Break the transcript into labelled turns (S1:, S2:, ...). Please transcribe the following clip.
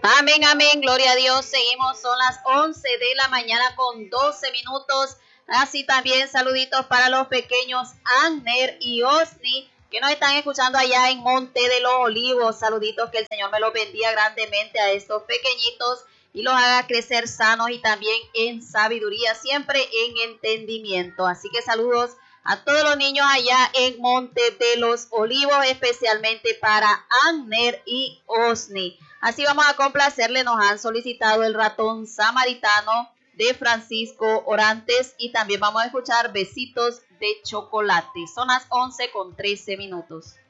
S1: Amén, amén, gloria a Dios. Seguimos, son las 11 de la mañana con 12 minutos. Así también saluditos para los pequeños Anner y Osni, que nos están escuchando allá en Monte de los Olivos. Saluditos, que el Señor me los bendiga grandemente a estos pequeñitos y los haga crecer sanos y también en sabiduría, siempre en entendimiento. Así que saludos a todos los niños allá en Monte de los Olivos, especialmente para Anner y Osni. Así vamos a complacerle, nos han solicitado el ratón samaritano de Francisco Orantes y también vamos a escuchar Besitos de Chocolate. Son las 11 con 13 minutos.